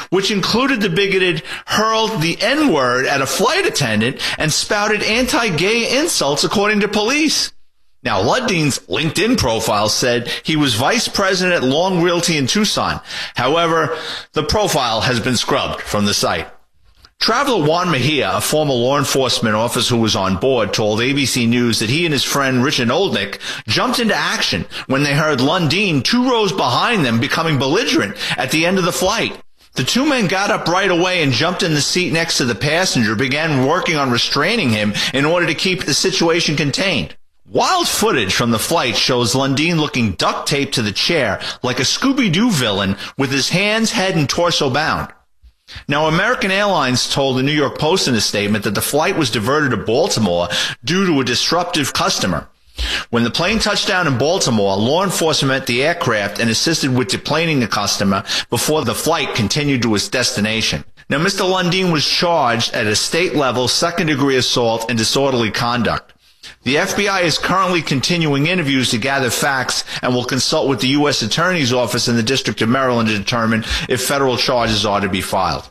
which included the bigoted hurled the N-word at a flight attendant and spouted anti-gay insults, according to police. Now, Lundeen's LinkedIn profile said he was vice president at Long Realty in Tucson. However, the profile has been scrubbed from the site. Traveler Juan Mejia, a former law enforcement officer who was on board, told ABC News that he and his friend Richard Oldnick jumped into action when they heard Lundeen 2 rows behind them becoming belligerent at the end of the flight. The 2 men got up right away and jumped in the seat next to the passenger, began working on restraining him in order to keep the situation contained. Wild footage from the flight shows Lundeen looking duct taped to the chair like a Scooby-Doo villain with his hands, head, and torso bound. Now, American Airlines told the New York Post in a statement that the flight was diverted to Baltimore due to a disruptive customer. When the plane touched down in Baltimore, law enforcement met the aircraft and assisted with deplaning the customer before the flight continued to its destination. Now, Mr. Lundeen was charged at a state-level second-degree assault and disorderly conduct. The FBI is currently continuing interviews to gather facts and will consult with the U.S. Attorney's Office in the District of Maryland to determine if federal charges are to be filed.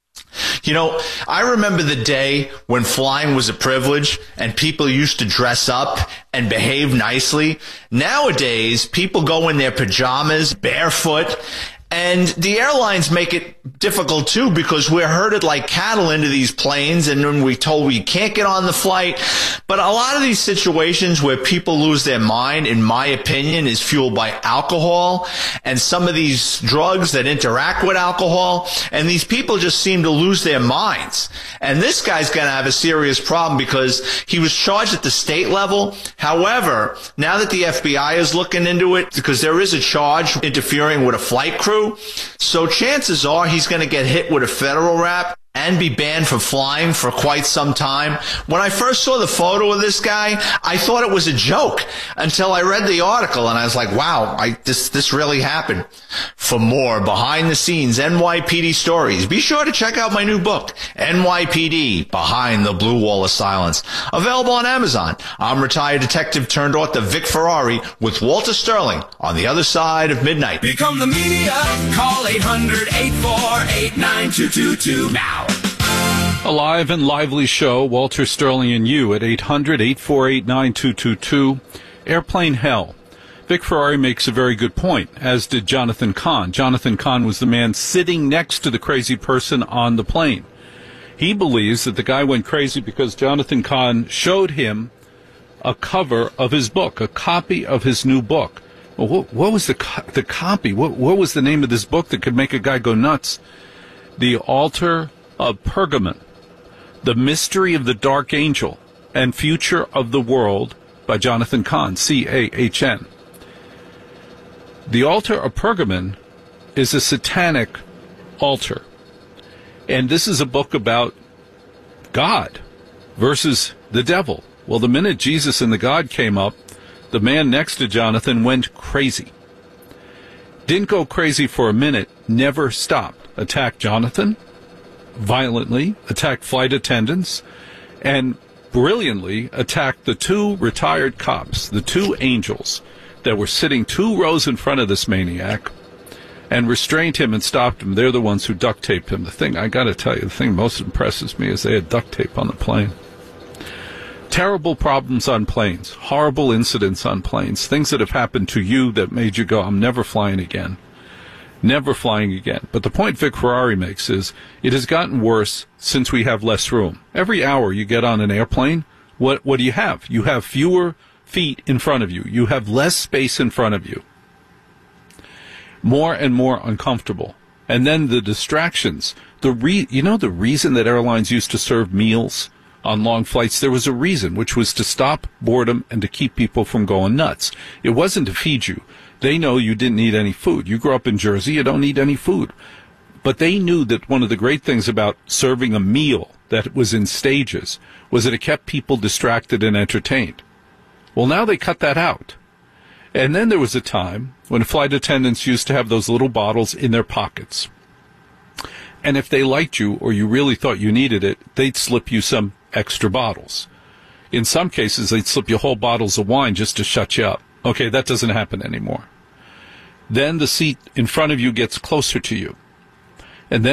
You know, I remember the day when flying was a privilege and people used to dress up and behave nicely. Nowadays, people go in their pajamas, barefoot, and the airlines make it difficult, too, because we're herded like cattle into these planes, and then we're told we can't get on the flight. But a lot of these situations where people lose their mind, in my opinion, is fueled by alcohol and some of these drugs that interact with alcohol. And these people just seem to lose their minds. And this guy's going to have a serious problem because he was charged at the state level. However, now that the FBI is looking into it, because there is a charge interfering with a flight crew, so chances are he's going to get hit with a federal rap and be banned from flying for quite some time. When I first saw the photo of this guy, I thought it was a joke until I read the article, and I was like, wow, this really happened. For more behind-the-scenes NYPD stories, be sure to check out my new book, NYPD Behind the Blue Wall of Silence, available on Amazon. I'm retired detective turned author Vic Ferrari with Walter Sterling on the other side of midnight. Become the media. Call 800-848-9222 now. A live and lively show, Walter Sterling and you at 800-848-9222. Airplane hell. Vic Ferrari makes a very good point, as did Jonathan Cahn. Jonathan Cahn was the man sitting next to the crazy person on the plane. He believes that the guy went crazy because Jonathan Cahn showed him a cover of his book, a copy of his new book. Well, what was the copy? What was the name of this book that could make a guy go nuts? The Altar of Pergamon, The Mystery of the Dark Angel and Future of the World by Jonathan Cahn, C-A-H-N. The Altar of Pergamon is a satanic altar. And this is a book about God versus the devil. Well, the minute Jesus and the God came up, the man next to Jonathan went crazy. Didn't go crazy for a minute, never stopped. Attacked Jonathan violently, attacked flight attendants, and brilliantly attacked the 2 retired cops, the 2 angels that were sitting 2 rows in front of this maniac, and restrained him and stopped him. They're the ones who duct taped him. I got to tell you, the thing most impresses me is they had duct tape on the plane. Terrible problems on planes, horrible incidents on planes, things that have happened to you that made you go, I'm never flying again. Never flying again. But the point Vic Ferrari makes is it has gotten worse since we have less room. Every hour you get on an airplane, what do you have? You have fewer feet in front of you. You have less space in front of you. More and more uncomfortable. And then the distractions. The reason that airlines used to serve meals on long flights, there was a reason, which was to stop boredom and to keep people from going nuts. It wasn't to feed you. They know you didn't need any food. You grew up in Jersey, you don't need any food. But they knew that one of the great things about serving a meal that was in stages was that it kept people distracted and entertained. Well, now they cut that out. And then there was a time when flight attendants used to have those little bottles in their pockets. And if they liked you or you really thought you needed it, they'd slip you some extra bottles. In some cases, they'd slip you whole bottles of wine just to shut you up. Okay, that doesn't happen anymore. Then the seat in front of you gets closer to you.